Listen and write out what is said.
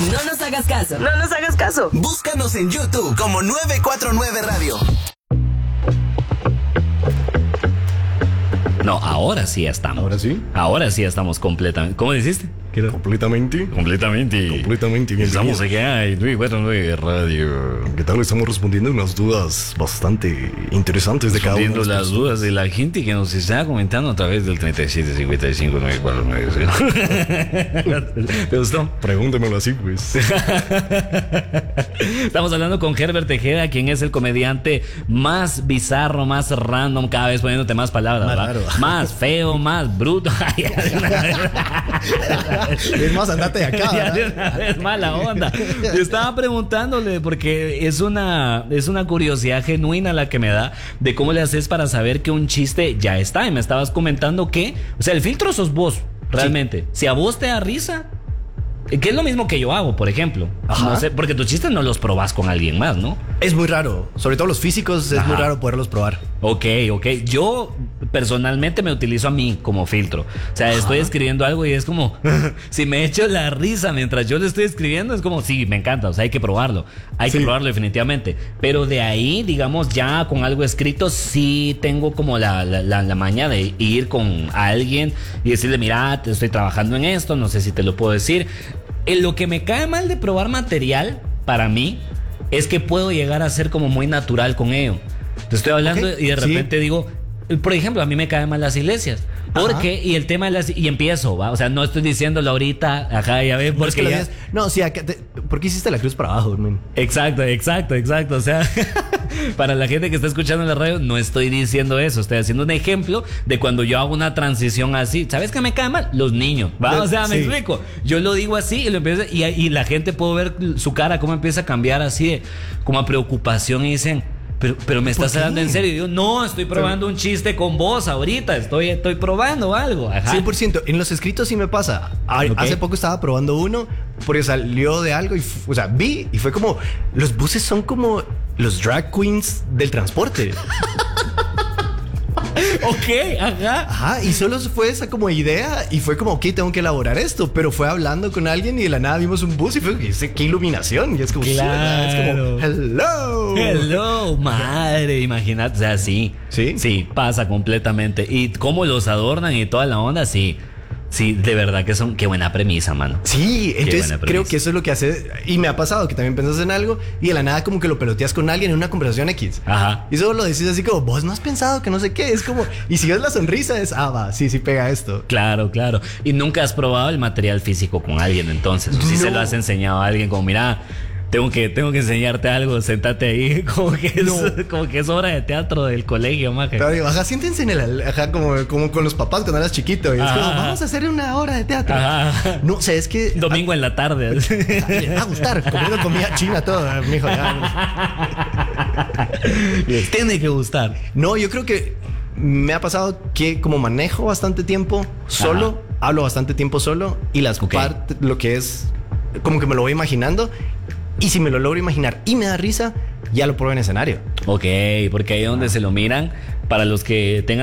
No nos hagas caso. No nos hagas caso. Búscanos en YouTube como 949 Radio. No, ahora sí estamos. ¿Ahora sí? Ahora sí estamos completamente. ¿Cómo dijiste? Completamente. Completamente. Estamos aquí en 949 Radio. ¿Qué tal? Estamos respondiendo unas dudas bastante interesantes de cada uno. Respondiendo las dudas de la gente que nos está comentando a través del 37559449. ¿Te gustó? Pregúntemelo así, pues. Estamos hablando con Herbert Tejeda, quien es el comediante más bizarro, más random, cada vez poniéndote más palabras, más ¿verdad? raro. Más feo, más bruto. Es más, andate de acá. Ya de una vez mala onda. Yo estaba preguntándole porque es una curiosidad genuina la que me da de cómo le haces para saber que un chiste ya está. Y me estabas comentando que, o sea, el filtro sos vos, realmente. Sí. Si a vos te da risa, que es lo mismo que yo hago, por ejemplo. Ajá. No sé, porque tus chistes no los probás con alguien más, ¿no? Es muy raro. Sobre todo los físicos, es muy raro poderlos probar. Ok. Yo personalmente me utilizo a mí como filtro. O sea, estoy escribiendo algo y es como, si me echo la risa mientras yo lo estoy escribiendo, es como, sí, me encanta. O sea, hay que probarlo. Hay que probarlo definitivamente. Pero de ahí, digamos, ya con algo escrito, sí tengo como la maña de ir con alguien y decirle, mira, te estoy trabajando en esto, no sé si te lo puedo decir. Lo que me cae mal de probar material, para mí, es que puedo llegar a ser como muy natural con ello. Te estoy hablando y de repente digo, por ejemplo, a mí me caen mal las iglesias. Porque, y el tema de las... Y empiezo, ¿va? O sea, no estoy diciéndolo ahorita, ajá, ya ves, porque no, ya... No, sí, ¿por qué hiciste la cruz para abajo, man? Exacto. O sea, para la gente que está escuchando en la radio, no estoy diciendo eso. Estoy haciendo un ejemplo de cuando yo hago una transición así. ¿Sabes qué me cae mal? Los niños, ¿va? O sea, me explico. Yo lo digo así y lo empiezo... Y la gente puedo ver su cara, cómo empieza a cambiar así de... Como a preocupación y dicen... Pero me estás hablando en serio. Y digo, no, estoy probando un chiste con vos ahorita. Estoy probando algo. Ajá. 100%. En los escritos sí me pasa. Hace poco estaba probando uno porque salió de algo y, o sea, vi y fue como, los buses son como los drag queens del transporte. Ok, ajá. Y solo fue esa como idea y fue como, ok, tengo que elaborar esto, pero fue hablando con alguien y de la nada vimos un bus y fue, qué iluminación, y es como, claro. Es como, hello, madre, imagínate, o sea, sí, pasa completamente, y cómo los adornan y toda la onda, sí, de verdad que qué buena premisa, mano. Sí, entonces creo que eso es lo que hace. Y me ha pasado que también pensas en algo y de la nada como que lo peloteas con alguien en una conversación X. Ajá. Y solo lo decís así como, vos no has pensado que no sé qué. Es como, y si ves la sonrisa es, va, sí pega esto. Claro. Y nunca has probado el material físico con alguien, entonces. Si se lo has enseñado a alguien como, mira, tengo que enseñarte algo, sentate ahí, como que es obra de teatro del colegio, maje. Pero digo, siéntense como con los papás cuando eras chiquito. Y es como, vamos a hacer una obra de teatro. Ajá. No, o sea, es que... Domingo en la tarde. Le va a gustar, comiendo comida china toda, mijo. Les tiene que gustar. No, yo creo que me ha pasado que como manejo bastante tiempo solo, hablo bastante tiempo solo y las partes, lo que es, como que me lo voy imaginando. Y si me lo logro imaginar y me da risa, ya lo pruebo en escenario. Ok, porque ahí es donde se lo miran. Para los que tengan